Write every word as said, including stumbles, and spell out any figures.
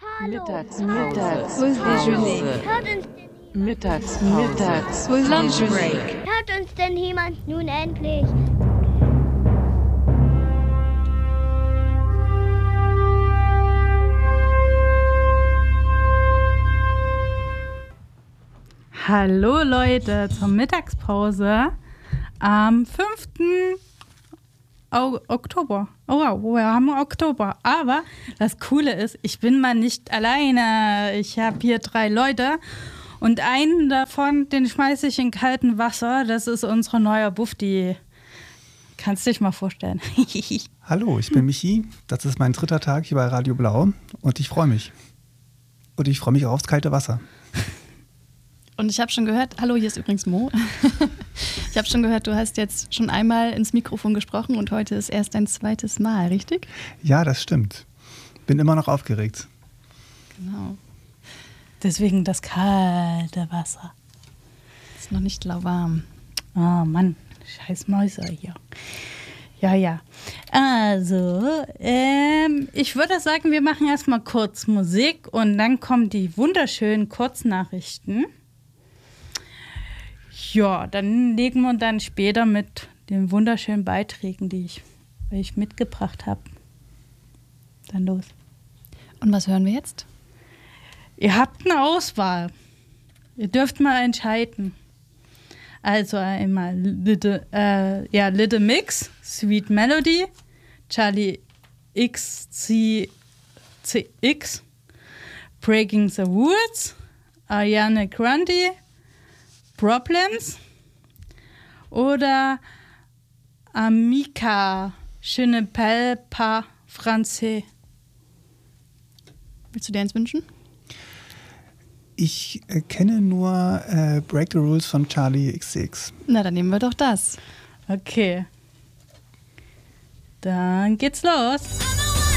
Mittagspause. Mittagspause. Mittagspause. Lunch break. Hört uns denn jemand nun endlich? Hallo Leute zur Mittagspause am fünften Oktober. Oh wow, wir haben Oktober. Aber das Coole ist, ich bin mal nicht alleine. Ich habe hier drei Leute und einen davon, den schmeiße ich in kalten Wasser. Das ist unsere neue Bufti. Kannst du dich mal vorstellen. Hallo, ich bin Michi. Das ist mein dritter Tag hier bei Radio Blau und ich freue mich. Und ich freue mich auch aufs kalte Wasser. Und ich habe schon gehört, hallo, hier ist übrigens Mo. Ich habe schon gehört, du hast jetzt schon einmal ins Mikrofon gesprochen und heute ist erst dein zweites Mal, richtig? Ja, das stimmt. Bin immer noch aufgeregt. Genau. Deswegen das kalte Wasser. Ist noch nicht lauwarm. Oh Mann, scheiß Mäuse hier. Ja, ja. Also, ähm, ich würde sagen, wir machen erstmal kurz Musik und dann kommen die wunderschönen Kurznachrichten. Ja, dann legen wir dann später mit den wunderschönen Beiträgen, die ich, die ich mitgebracht habe, dann los. Und was hören wir jetzt? Ihr habt eine Auswahl. Ihr dürft mal entscheiden. Also einmal Little, äh, ja, Little Mix, Sweet Melody, Charlie X C X, Breaking the Rules, Ariana Grande, Problems oder Amica, Je ne parle pas français. Willst du dir eins wünschen? Ich äh, kenne nur äh, Break the Rules von Charlie X C X. Na, dann nehmen wir doch das. Okay. Dann geht's los.